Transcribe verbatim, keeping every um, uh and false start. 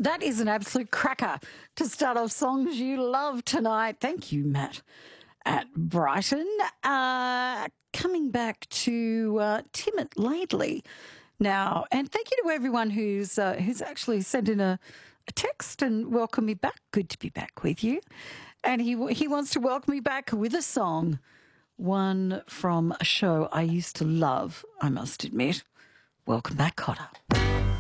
That is an absolute cracker to start off Songs You Love tonight. Thank you, Matt at Brighton. Uh, coming back to uh, Tim at Laidley now, and thank you to everyone who's uh, who's actually sent in a, a text and welcomed me back. Good to be back with you. And he he wants to welcome me back with a song, one from a show I used to love, I must admit. Welcome back, Cotter.